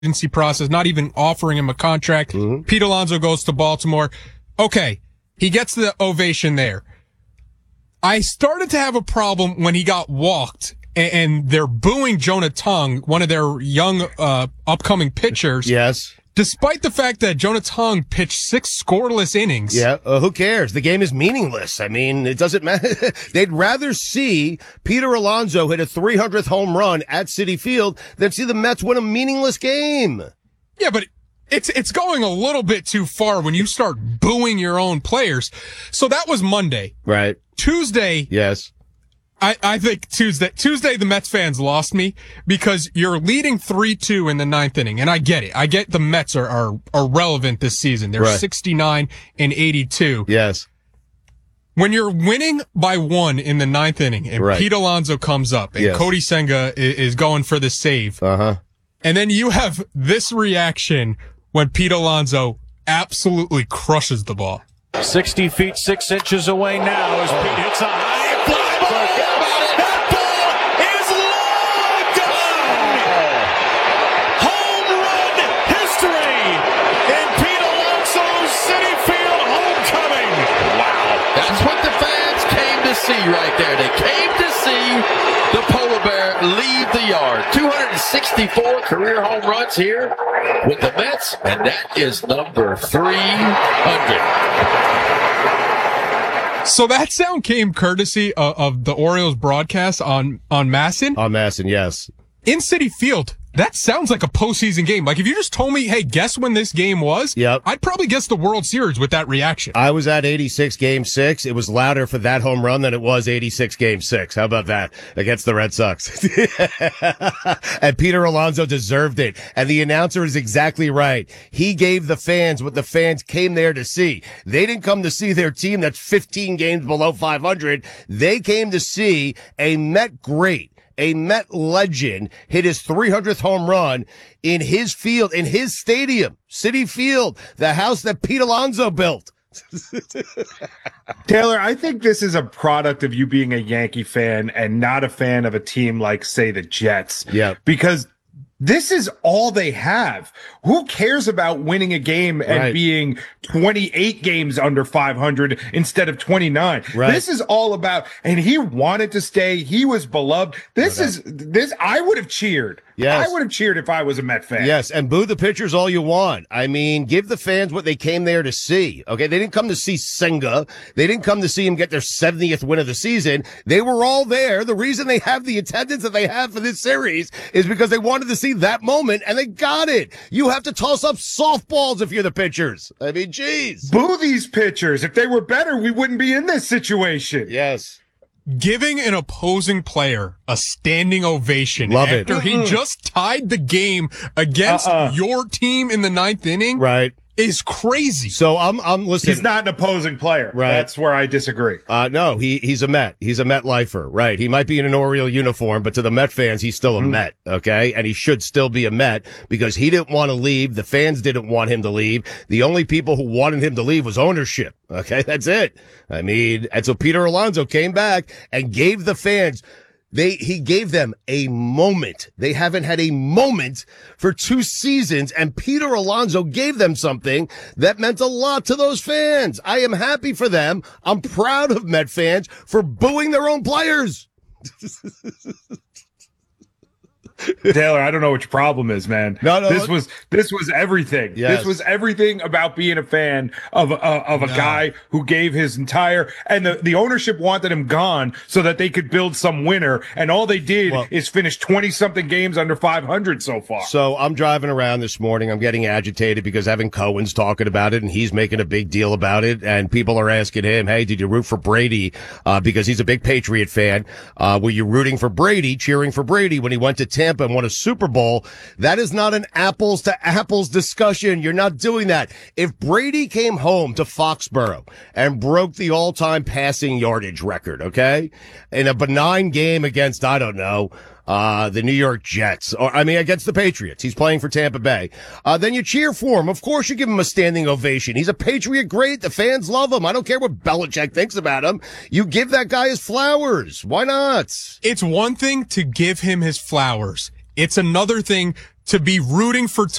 agency process, not even offering him a contract. Mm-hmm. Pete Alonso goes to Baltimore. Okay, he gets the ovation there. I started to have a problem when he got walked and they're booing Jonah Tung, one of their young upcoming pitchers. Yes. Despite the fact that Jonah Tung pitched 6 scoreless innings. Yeah, who cares? The game is meaningless. I mean, it doesn't matter. They'd rather see Peter Alonso hit a 300th home run at Citi Field than see the Mets win a meaningless game. Yeah, but it's going a little bit too far when you start booing your own players. So that was Monday. Right. Tuesday. Yes. I think Tuesday the Mets fans lost me because you're leading 3-2 in the 9th inning. And I get it. I get the Mets are relevant this season. They're right. 69 and 82. Yes. When you're winning by 1 in the 9th inning and right. Pete Alonso comes up and yes. Cody Senga is going for the save. Uh-huh. And then you have this reaction when Pete Alonso absolutely crushes the ball. 60 feet, 6 inches away now as Pete hits a high fly ball. That ball is long gone. Home run history in Pete Alonso's Citi Field homecoming. Wow. That's what the fans came to see right there. They came to see the Polar Bear leave the yard. 264 career home runs here with the Mets, and that is number 300. So that sound came courtesy of the Orioles broadcast on MASN. On MASN, yes. In Citi Field, that sounds like a postseason game. Like if you just told me, hey, guess when this game was? Yep. I'd probably guess the World Series with that reaction. I was at 86 Game 6. It was louder for that home run than it was 86 Game 6. How about that? Against the Red Sox. And Peter Alonso deserved it. And the announcer is exactly right. He gave the fans what the fans came there to see. They didn't come to see their team that's 15 games below 500. They came to see a Met great, a Met legend, hit his 300th home run in his field, in his stadium, Citi Field, the house that Pete Alonso built. Taylor, I think this is a product of you being a Yankee fan and not a fan of a team like, say, the Jets. Yeah. Because this is all they have. Who cares about winning a game and right. being 28 games under 500 instead of 29? Right. This is all about, and he wanted to stay. He was beloved. I would have cheered. Yes. I would have cheered if I was a Met fan. Yes, and boo the pitchers all you want. I mean, give the fans what they came there to see. Okay, they didn't come to see Senga. They didn't come to see him get their 70th win of the season. They were all there. The reason they have the attendance that they have for this series is because they wanted to see that moment, and they got it. You have to toss up softballs if you're the pitchers. I mean, geez. Boo these pitchers. If they were better, we wouldn't be in this situation. Yes. Giving an opposing player a standing ovation Love after it. he just tied the game against your team in the 9th inning Right. is crazy. So I'm listening. He's not an opposing player. Right. That's where I disagree. No, he's a Met. He's a Met lifer. Right. He might be in an Oriole uniform, but to the Met fans, he's still a Met. Okay. And he should still be a Met because he didn't want to leave. The fans didn't want him to leave. The only people who wanted him to leave was ownership. Okay. That's it. I mean, and so Peter Alonso came back and gave the fans he gave them a moment. They haven't had a moment for 2 seasons, and Peter Alonso gave them something that meant a lot to those fans. I am happy for them. I'm proud of Met fans for booing their own players. Taylor, I don't know what your problem is, man. No. This was everything. Yes. This was everything about being a fan of a guy who gave his entire, and the ownership wanted him gone so that they could build some winner, and all they did is finish 20-something games under 500 so far. So I'm driving around this morning. I'm getting agitated because Evan Cohen's talking about it, and he's making a big deal about it, and people are asking him, hey, did you root for Brady? Because he's a big Patriot fan. Were you rooting for Brady, cheering for Brady when he went to Tampa and won a Super Bowl? That is not an apples to apples discussion. You're not doing that. If Brady came home to Foxborough and broke the all-time passing yardage record, okay, in a benign game against, I don't know, the New York Jets, against the Patriots. He's playing for Tampa Bay. Then you cheer for him. Of course you give him a standing ovation. He's a Patriot great. The fans love him. I don't care what Belichick thinks about him. You give that guy his flowers. Why not? It's one thing to give him his flowers. It's another thing to be rooting for